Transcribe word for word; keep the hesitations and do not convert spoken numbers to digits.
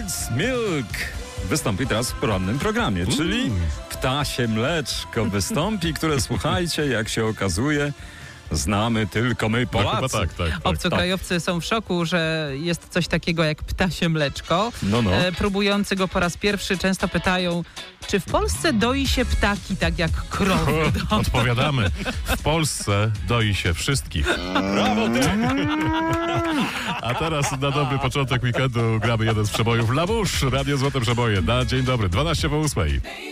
Bird's Milk wystąpi teraz w porannym programie, mm. czyli ptasie mleczko wystąpi, które słuchajcie, jak się okazuje, znamy tylko my, Polacy. No, tak, tak, tak. Obcokrajowcy tak. są w szoku, że jest coś takiego jak ptasie mleczko. No, no. E, próbujący go po raz pierwszy często pytają, czy w Polsce doi się ptaki tak jak krowy? Odpowiadamy. W Polsce doi się wszystkich. Brawo ty! A teraz na dobry początek weekendu gramy jeden z przebojów Labusz, Radio Złote Przeboje. Na dzień dobry, dwanaście po ósmej.